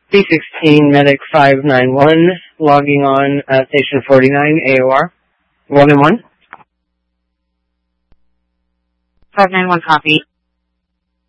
B16 Medic 591, logging on Station 49, AOR. 1 and 1. 591, copy.